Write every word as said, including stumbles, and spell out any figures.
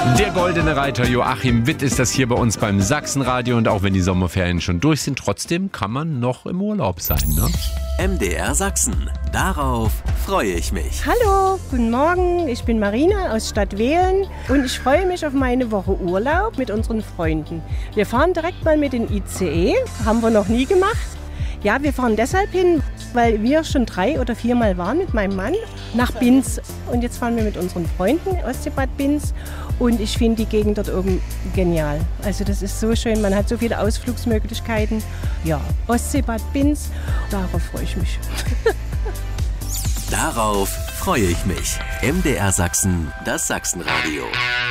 Der goldene Reiter Joachim Witt ist das hier bei uns beim Sachsenradio. Und auch wenn die Sommerferien schon durch sind, trotzdem kann man noch im Urlaub sein, ne? M D R Sachsen. Darauf freue ich mich. Hallo, guten Morgen. Ich bin Marina aus Stadtwehlen und ich freue mich auf meine Woche Urlaub mit unseren Freunden. Wir fahren direkt mal mit dem I C E. Haben wir noch nie gemacht. Ja, wir fahren deshalb hin, weil wir schon drei oder viermal waren mit meinem Mann nach Binz. Und jetzt fahren wir mit unseren Freunden Ostseebad Binz. Und ich finde die Gegend dort oben genial. Also das ist so schön, man hat so viele Ausflugsmöglichkeiten. Ja, Ostseebad Binz, darauf freue ich mich. Darauf freue ich mich. M D R Sachsen, das Sachsenradio.